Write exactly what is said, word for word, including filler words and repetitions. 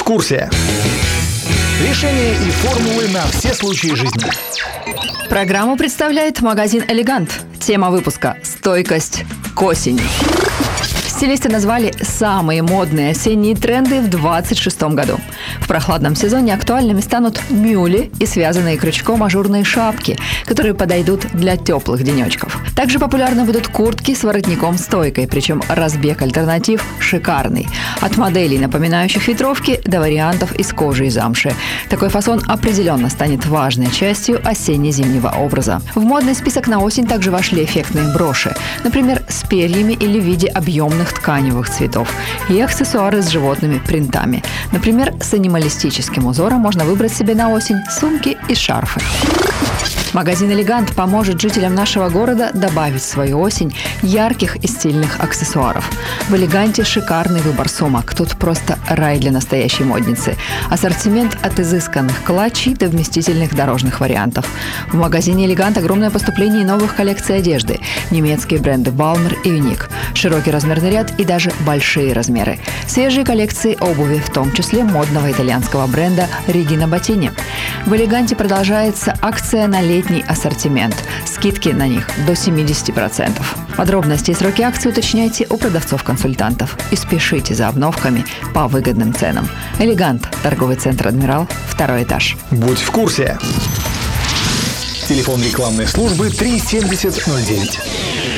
в курсе. Решения и формулы на все случаи жизни. Программу представляет магазин «Элегант». Тема выпуска «Стойкость к осени». Стилисты назвали самые модные осенние тренды в двадцать шестом году. В прохладном сезоне актуальными станут мюли и связанные крючком ажурные шапки, которые подойдут для теплых денечков. Также популярны будут куртки с воротником-стойкой, причем разбег альтернатив шикарный. От моделей, напоминающих ветровки, до вариантов из кожи и замши. Такой фасон определенно станет важной частью осенне-зимнего образа. В модный список на осень также вошли эффектные броши, например, с перьями или в виде объемных тканевых цветов, и аксессуары с животными принтами. Например, с анималистическим узором можно выбрать себе на осень сумки и шарфы. Магазин «Элегант» поможет жителям нашего города добавить в свою осень ярких и стильных аксессуаров. В «Элеганте» шикарный выбор сумок. Тут просто рай для настоящей модницы. Ассортимент от изысканных клатчей до вместительных дорожных вариантов. В магазине «Элегант» огромное поступление новых коллекций одежды. Немецкие бренды «Балмер» и «Юник». Широкий размерный ряд и даже большие размеры. Свежие коллекции обуви, в том числе модного итальянского бренда «Регина Ботини». В «Элеганте» продолжается акция на летний ассортимент. Скидки на них до семьдесят процентов. Подробности и сроки акции уточняйте у продавцов-консультантов и спешите за обновками по выгодным ценам. «Элегант», торговый центр «Адмирал», второй этаж. Будь в курсе. Телефон рекламной службы три семьдесят ноль девять.